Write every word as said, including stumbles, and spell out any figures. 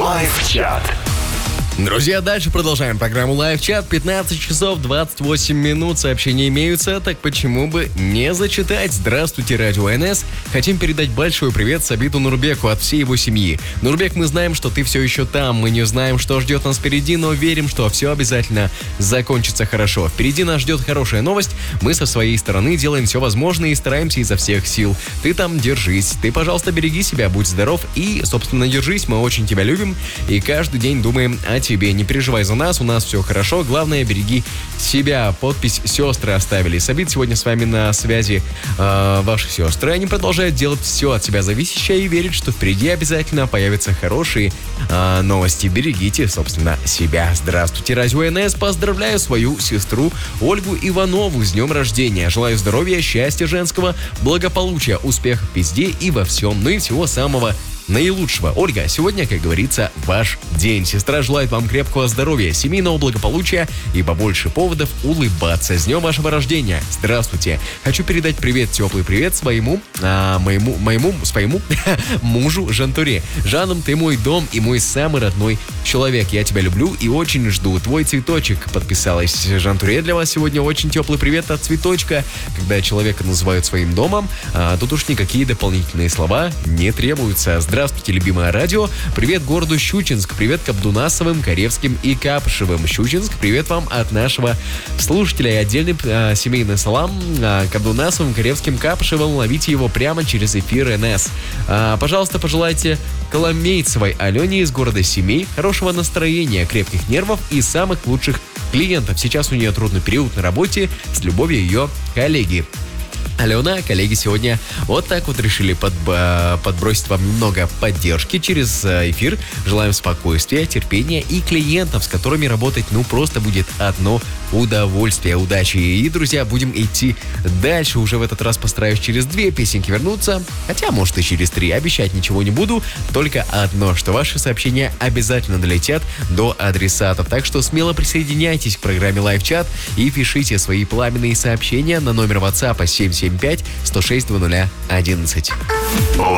Лайв-чат. Друзья, дальше продолжаем программу Лайв-чат. пятнадцать часов двадцать восемь минут. Сообщения имеются, так почему бы не зачитать? Здравствуйте, Радио эн эс. Хотим передать большой привет Сабиту Нурбеку от всей его семьи. Нурбек, мы знаем, что ты все еще там. Мы не знаем, что ждет нас впереди, но верим, что все обязательно закончится хорошо. Впереди нас ждет хорошая новость. Мы со своей стороны делаем все возможное и стараемся изо всех сил. Ты там держись. Ты, пожалуйста, береги себя, будь здоров и, собственно, держись. Мы очень тебя любим и каждый день думаем о тебе. Не переживай за нас, у нас все хорошо. Главное, береги себя. Подпись сестры оставили. Сабит сегодня с вами на связи. Э, ваши сестры, они продолжают делать все от себя зависящее и верят, что впереди обязательно появятся хорошие э, новости. Берегите, собственно, себя. Здравствуйте, Радио эн эс. Поздравляю свою сестру Ольгу Иванову с днем рождения. Желаю здоровья, счастья женского, благополучия, успехов везде и во всем. Ну и всего самого наилучшего. Ольга, сегодня, как говорится, ваш день. Сестра желает вам крепкого здоровья, семейного благополучия и побольше поводов улыбаться. С днем вашего рождения. Здравствуйте. Хочу передать привет, теплый привет своему, а, моему, моему, своему мужу Жантуре. Жаном, ты мой дом и мой самый родной человек. Я тебя люблю и очень жду. Твой цветочек. Подписалась Жантуре. Для вас сегодня очень теплый привет от цветочка. Когда человека называют своим домом, а, тут уж никакие дополнительные слова не требуются. Здравствуйте, любимое радио. Привет городу Щучинск. Привет Кабдунасовым, Каревским и Капшевым. Щучинск, привет вам от нашего слушателя. И отдельный э, семейный салам э, Кабдунасовым, Каревским, Капшевым. Ловите его прямо через эфир эн эс. Э, пожалуйста, пожелайте Коломейцевой Алене из города Семей хорошего настроения, крепких нервов и самых лучших клиентов. Сейчас у нее трудный период на работе. С любовью, ее коллеги. Алена, коллеги сегодня вот так вот решили под, подбросить вам немного поддержки через эфир. Желаем спокойствия, терпения и клиентов, с которыми работать, ну, просто будет одно удовольствие, удачи. И, друзья, будем идти дальше. Уже в этот раз постараюсь через две песенки вернуться. Хотя, может, и через три. Обещать ничего не буду. Только одно, что ваши сообщения обязательно долетят до адресатов. Так что смело присоединяйтесь к программе Лайв-чат и пишите свои пламенные сообщения на номер WhatsApp семь семь пять сто шесть двадцать один один.